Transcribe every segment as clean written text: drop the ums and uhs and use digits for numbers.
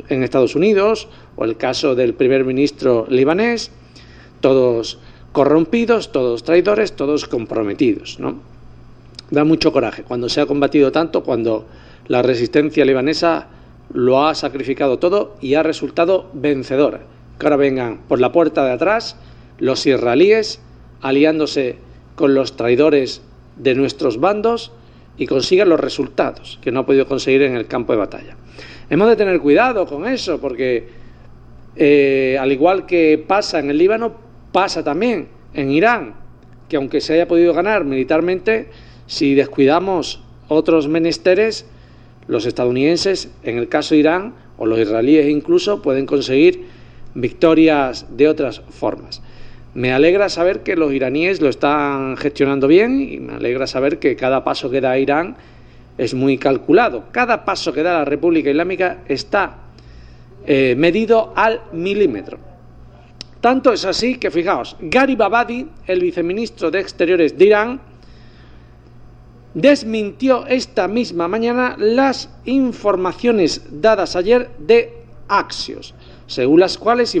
en Estados Unidos, o el caso del primer ministro libanés, todos corrompidos, todos traidores, todos comprometidos, ¿no? Da mucho coraje cuando se ha combatido tanto, cuando la resistencia libanesa lo ha sacrificado todo y ha resultado vencedora. Que ahora vengan por la puerta de atrás los israelíes aliándose con los traidores de nuestros bandos y consigan los resultados que no ha podido conseguir en el campo de batalla. Hemos de tener cuidado con eso, porque al igual que pasa en el Líbano, pasa también en Irán, que aunque se haya podido ganar militarmente, si descuidamos otros menesteres, los estadounidenses, en el caso de Irán, o los israelíes incluso, pueden conseguir victorias de otras formas. Me alegra saber que los iraníes lo están gestionando bien, y me alegra saber que cada paso que da Irán es muy calculado. Cada paso que da la República Islámica está medido al milímetro. Tanto es así que, fijaos, Gharib Abadi, el viceministro de Exteriores de Irán, desmintió esta misma mañana las informaciones dadas ayer de Axios, según las cuales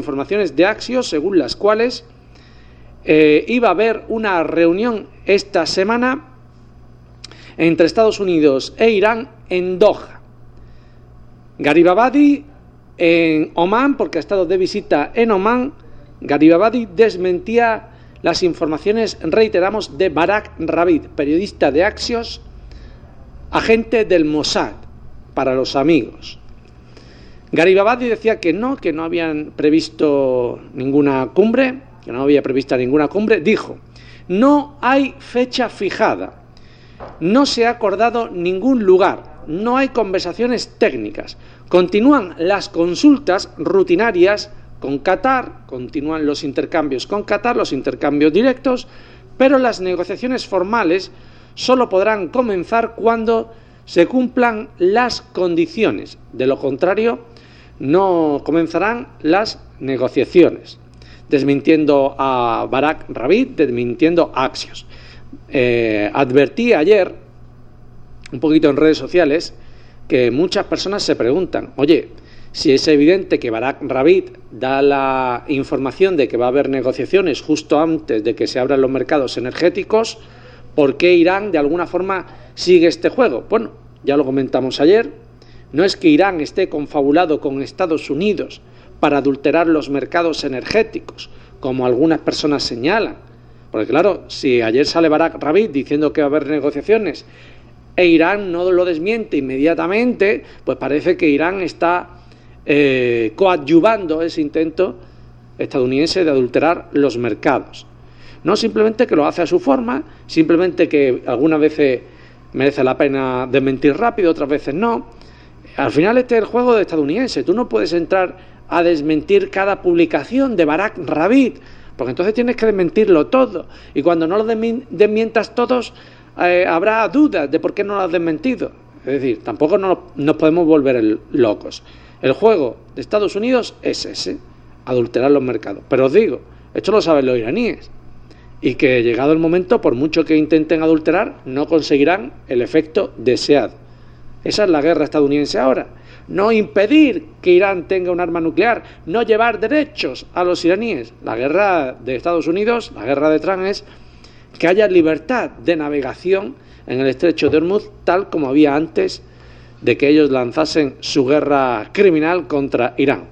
iba a haber una reunión esta semana entre Estados Unidos e Irán en Doha. Gharib Abadi en Omán, porque ha estado de visita en Omán, Gharib Abadi desmentía las informaciones, reiteramos, de Barak Ravid, periodista de Axios, agente del Mossad, para los amigos. Gharib Abadi decía que no habían previsto ninguna cumbre, que no había prevista ninguna cumbre. Dijo: no hay fecha fijada, no se ha acordado ningún lugar, no hay conversaciones técnicas, continúan las consultas rutinarias con Qatar, continúan los intercambios con Qatar, los intercambios directos, pero las negociaciones formales solo podrán comenzar cuando se cumplan las condiciones. De lo contrario, no comenzarán las negociaciones. Desmintiendo a Barak Ravid, desmintiendo a Axios. Advertí ayer, un poquito en redes sociales, que muchas personas se preguntan: oye, si es evidente que Barak Ravid da la información de que va a haber negociaciones justo antes de que se abran los mercados energéticos, ¿por qué Irán de alguna forma sigue este juego? Bueno, ya lo comentamos ayer, no es que Irán esté confabulado con Estados Unidos para adulterar los mercados energéticos, como algunas personas señalan. Porque claro, si ayer sale Barak Ravid diciendo que va a haber negociaciones e Irán no lo desmiente inmediatamente, pues parece que Irán está coadyuvando ese intento estadounidense de adulterar los mercados. No simplemente que lo hace a su forma, simplemente que algunas veces merece la pena desmentir rápido, otras veces no. Al final este es el juego de estadounidense. Tú no puedes entrar a desmentir cada publicación de Barak Ravid, porque entonces tienes que desmentirlo todo, y cuando no lo desmientas todos habrá dudas de por qué no lo has desmentido. Es decir, tampoco nos podemos volver locos. El juego de Estados Unidos es ese, adulterar los mercados. Pero os digo, esto lo saben los iraníes, y que llegado el momento, por mucho que intenten adulterar, no conseguirán el efecto deseado. Esa es la guerra estadounidense ahora. No impedir que Irán tenga un arma nuclear, no llevar derechos a los iraníes. La guerra de Estados Unidos, la guerra de Trump, es que haya libertad de navegación en el estrecho de Hormuz, tal como había antes de que ellos lanzasen su guerra criminal contra Irán.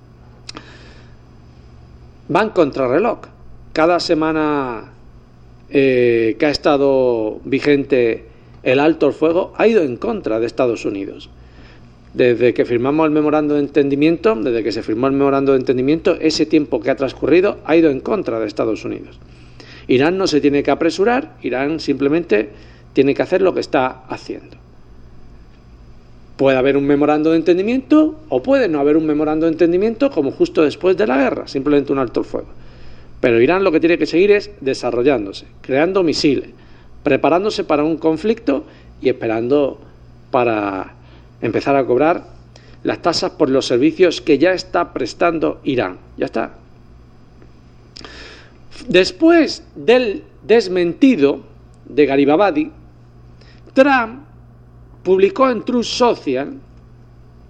Van contra reloj. Cada semana que ha estado vigente el alto el fuego ha ido en contra de Estados Unidos. Desde que firmamos el memorando de entendimiento, desde que se firmó el memorando de entendimiento, ese tiempo que ha transcurrido ha ido en contra de Estados Unidos. Irán no se tiene que apresurar, Irán simplemente tiene que hacer lo que está haciendo. Puede haber un memorando de entendimiento o puede no haber un memorando de entendimiento, como justo después de la guerra, simplemente un alto el fuego. Pero Irán lo que tiene que seguir es desarrollándose, creando misiles, preparándose para un conflicto y esperando para empezar a cobrar las tasas por los servicios que ya está prestando Irán. Ya está. Después del desmentido de Gharib Abadi, Trump publicó en Truth Social